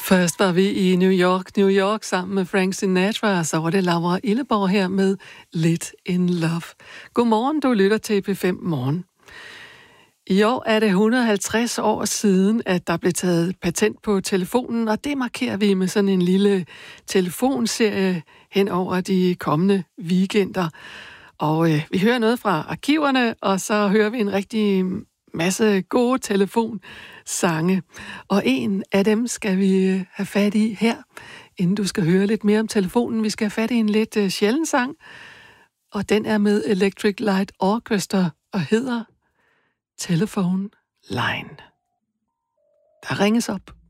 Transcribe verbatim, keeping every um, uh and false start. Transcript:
Først var vi i New York, New York sammen med Frank Sinatra, og så var det Laura Illeborg her med Lit in Love. Godmorgen, du lytter til P fem Morgen. I år er det et hundrede og halvtreds år siden, at der blev taget patent på telefonen, og det markerer vi med sådan en lille telefonserie hen over de kommende weekender. Og øh, vi hører noget fra arkiverne, og så hører vi en rigtig masse gode telefonsange. Og en af dem skal vi have fat i her, inden du skal høre lidt mere om telefonen. Vi skal have fat i en lidt uh, sjælden sang, og den er med Electric Light Orchestra og hedder Telephone Line. Der ringes op.